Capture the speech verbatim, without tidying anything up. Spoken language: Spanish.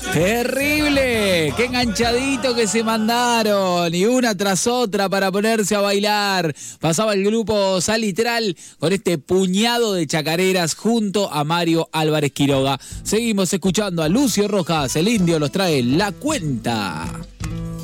Terrible, qué enganchadito que se mandaron y una tras otra para ponerse a bailar. Pasaba el grupo Salitral con este puñado de chacareras junto a Mario Álvarez Quiroga. Seguimos escuchando a Lucio Rojas, el indio los trae La Cuenta.